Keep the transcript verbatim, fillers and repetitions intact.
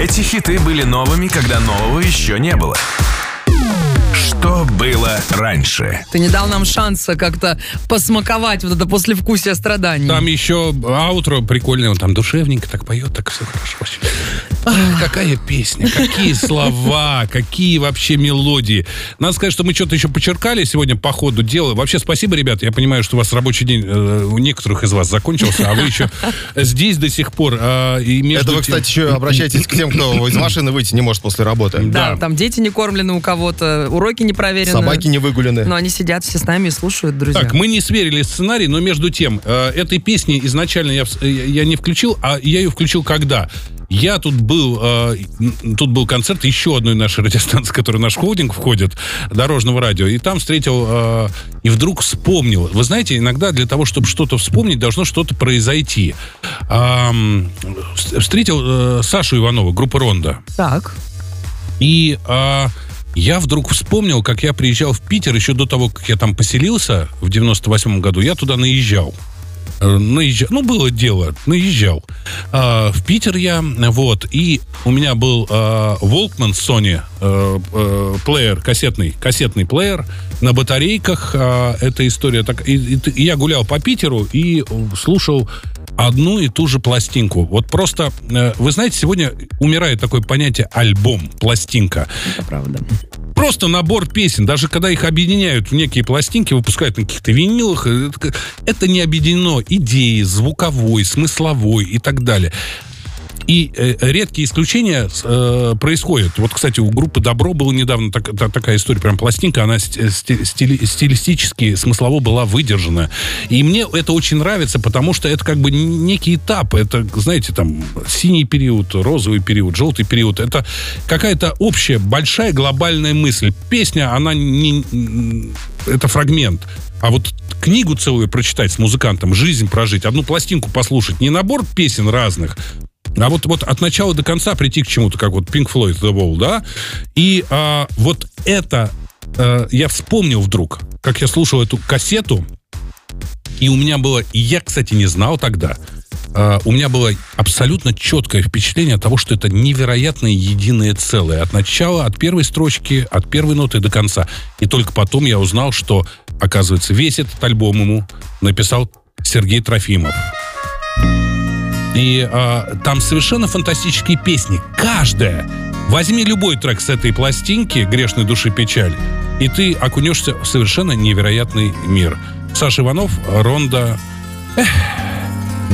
Эти хиты были новыми, когда нового еще не было. Что было раньше? Ты не дал нам шанса как-то посмаковать вот это послевкусие страданий. Там еще аутро прикольное, он там душевненько так поет, так все хорошо. Ах, какая песня, какие слова, какие вообще мелодии. Надо сказать, что мы что-то еще почеркали сегодня по ходу дела. Вообще спасибо, ребята, я понимаю, что у вас рабочий день э, у некоторых из вас закончился, а вы еще здесь до сих пор. Э, и между Это вы, кстати, еще обращайтесь к тем, кто из машины выйти не может после работы. Да, да, там дети не кормлены у кого-то, уроки не проверены. Собаки не выгулены. Но они сидят все с нами и слушают, друзья. Так, мы не сверили сценарий, но между тем, э, этой песни изначально я, я не включил, а я ее включил когда? Я тут был, э, тут был концерт еще одной нашей радиостанции, которая в наш холдинг входит, Дорожного радио, и там встретил, э, и вдруг вспомнил. Вы знаете, иногда для того, чтобы что-то вспомнить, должно что-то произойти. Э, встретил э, Сашу Иванова, группа «Ронда». Так. И э, я вдруг вспомнил, как я приезжал в Питер еще до того, как я там поселился в девяносто восьмом году, я туда наезжал. Наезжал, ну, было дело, наезжал. А, в Питер я, вот, и у меня был а, Walkman Sony а, а, плеер, кассетный, кассетный плеер на батарейках. А, эта история так. И, и, и я гулял по Питеру и слушал одну и ту же пластинку. Вот просто, вы знаете, сегодня умирает такое понятие альбом, пластинка. Это правда. Просто набор песен, даже когда их объединяют в некие пластинки, выпускают на каких-то винилах, это, это не объединено идеей, звуковой, смысловой и так далее. И э, редкие исключения э, происходят. Вот, кстати, у группы «Добро» была недавно так, та, такая история, прям пластинка, она стили, стилистически, смыслово была выдержана. И мне это очень нравится, потому что это как бы некий этап. Это, знаете, там, синий период, розовый период, желтый период. Это какая-то общая, большая глобальная мысль. Песня, она не... Это фрагмент. А вот книгу целую прочитать с музыкантом, жизнь прожить, одну пластинку послушать, не набор песен разных, а вот, вот от начала до конца прийти к чему-то, как вот Pink Floyd The Wall, да? И а, вот это а, я вспомнил вдруг, как я слушал эту кассету, и у меня было, и я, кстати, не знал тогда, а, у меня было абсолютно четкое впечатление от того, что это невероятное единое целое. От начала, от первой строчки, от первой ноты до конца. И только потом я узнал, что, оказывается, весь этот альбом ему написал Сергей Трофимов. И а, там совершенно фантастические песни. Каждая. Возьми любой трек с этой пластинки «Грешной души печаль», и ты окунешься в совершенно невероятный мир. Саша Иванов, «Ронда». Эх.